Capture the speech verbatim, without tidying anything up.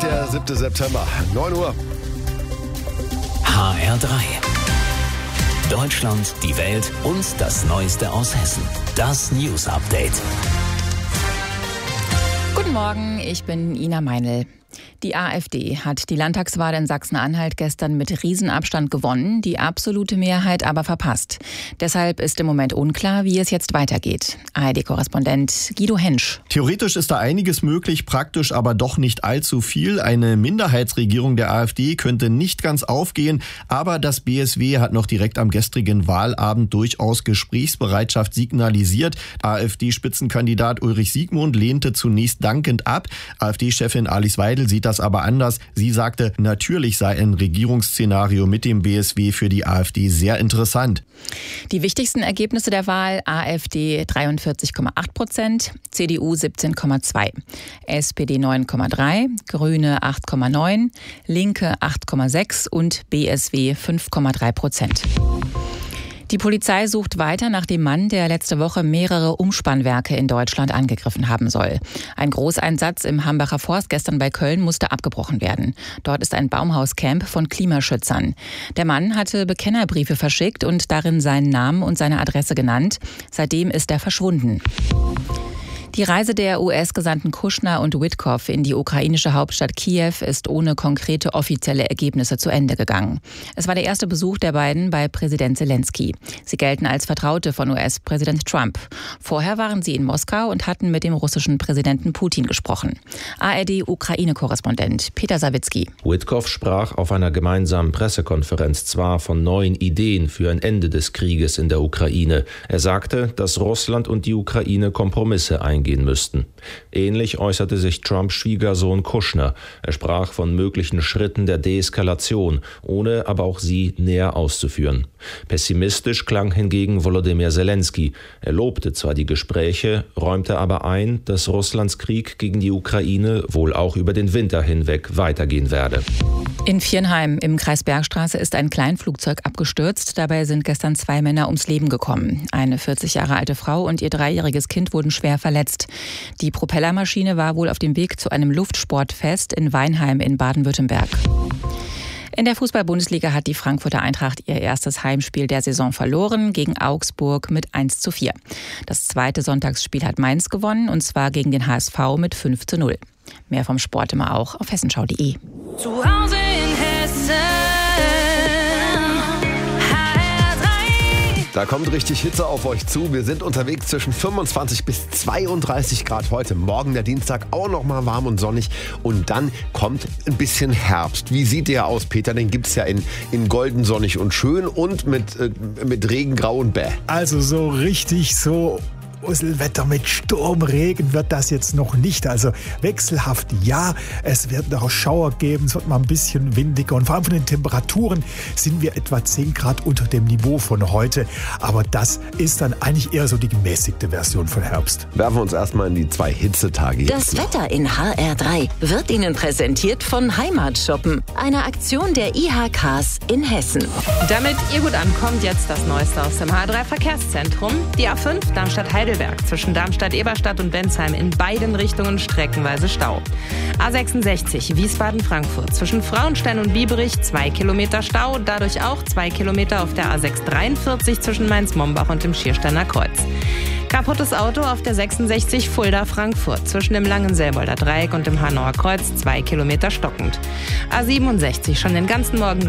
der siebte September, neun Uhr. H R drei. Deutschland, die Welt und das Neueste aus Hessen. Das News Update. Guten Morgen, ich bin Ina Meinl. Die AfD hat die Landtagswahl in Sachsen-Anhalt gestern mit Riesenabstand gewonnen, die absolute Mehrheit aber verpasst. Deshalb ist im Moment unklar, wie es jetzt weitergeht. A R D-Korrespondent Guido Hensch. Theoretisch ist da einiges möglich, praktisch aber doch nicht allzu viel. Eine Minderheitsregierung der AfD könnte nicht ganz aufgehen, aber das B S W hat noch direkt am gestrigen Wahlabend durchaus Gesprächsbereitschaft signalisiert. AfD-Spitzenkandidat Ulrich Siegmund lehnte zunächst dankend ab. AfD-Chefin Alice Weidel sieht das aber anders. Sie sagte, natürlich sei ein Regierungsszenario mit dem B S W für die AfD sehr interessant. Die wichtigsten Ergebnisse der Wahl: AfD dreiundvierzig Komma acht Prozent, C D U siebzehn Komma zwei, S P D neun Komma drei, Grüne acht Komma neun, Linke acht Komma sechs und B S W fünf Komma drei Prozent. Die Polizei sucht weiter nach dem Mann, der letzte Woche mehrere Umspannwerke in Deutschland angegriffen haben soll. Ein Großeinsatz im Hambacher Forst gestern bei Köln musste abgebrochen werden. Dort ist ein Baumhauscamp von Klimaschützern. Der Mann hatte Bekennerbriefe verschickt und darin seinen Namen und seine Adresse genannt. Seitdem ist er verschwunden. Die Reise der U S-Gesandten Kushner und Witkoff in die ukrainische Hauptstadt Kiew ist ohne konkrete offizielle Ergebnisse zu Ende gegangen. Es war der erste Besuch der beiden bei Präsident Zelensky. Sie gelten als Vertraute von U S-Präsident Trump. Vorher waren sie in Moskau und hatten mit dem russischen Präsidenten Putin gesprochen. A R D-Ukraine-Korrespondent Peter Sawicki. Witkoff sprach auf einer gemeinsamen Pressekonferenz zwar von neuen Ideen für ein Ende des Krieges in der Ukraine. Er sagte, dass Russland und die Ukraine Kompromisse eingehen gehen müssten. Ähnlich äußerte sich Trumps Schwiegersohn Kushner. Er sprach von möglichen Schritten der Deeskalation, ohne aber auch sie näher auszuführen. Pessimistisch klang hingegen Volodymyr Zelensky. Er lobte zwar die Gespräche, räumte aber ein, dass Russlands Krieg gegen die Ukraine wohl auch über den Winter hinweg weitergehen werde. In Viernheim im Kreis Bergstraße ist ein Kleinflugzeug abgestürzt. Dabei sind gestern zwei Männer ums Leben gekommen. Eine vierzig Jahre alte Frau und ihr dreijähriges Kind wurden schwer verletzt. Die Propellermaschine war wohl auf dem Weg zu einem Luftsportfest in Weinheim in Baden-Württemberg. In der Fußball-Bundesliga hat die Frankfurter Eintracht ihr erstes Heimspiel der Saison verloren gegen Augsburg mit eins zu vier. Das zweite Sonntagsspiel hat Mainz gewonnen, und zwar gegen den H S V mit fünf zu null. Mehr vom Sport immer auch auf hessenschau punkt de. Zu Hause in Hessen. Da kommt richtig Hitze auf euch zu. Wir sind unterwegs zwischen fünfundzwanzig bis zweiunddreißig Grad heute. Morgen der Dienstag auch noch mal warm und sonnig. Und dann kommt ein bisschen Herbst. Wie sieht der aus, Peter? Den gibt es ja in, in golden, sonnig und schön und mit, äh, mit Regen, Grau und Bäh. Also so richtig so Wetter mit Sturm, Regen wird das jetzt noch nicht. Also wechselhaft ja, es wird noch Schauer geben, es wird mal ein bisschen windiger und vor allem von den Temperaturen sind wir etwa zehn Grad unter dem Niveau von heute. Aber das ist dann eigentlich eher so die gemäßigte Version von Herbst. Werfen wir uns erstmal in die zwei Hitzetage jetzt. Das Wetter in H R drei wird Ihnen präsentiert von Heimatshoppen, einer Aktion der I H Ks in Hessen. Damit ihr gut ankommt, jetzt das Neueste aus dem H R drei Verkehrszentrum. Die A fünf Darmstadt-Heidelberg zwischen Darmstadt-Eberstadt und Bensheim in beiden Richtungen streckenweise Stau. A sechsundsechzig Wiesbaden-Frankfurt zwischen Frauenstein und Bieberich zwei Kilometer Stau, dadurch auch zwei Kilometer auf der A sechs dreiundvierzig zwischen Mainz-Mombach und dem Schiersteiner Kreuz. Kaputtes Auto auf der sechsundsechzig Fulda-Frankfurt zwischen dem Langenselbolder Dreieck und dem Hanauer Kreuz zwei Kilometer stockend. A siebenundsechzig schon den ganzen Morgen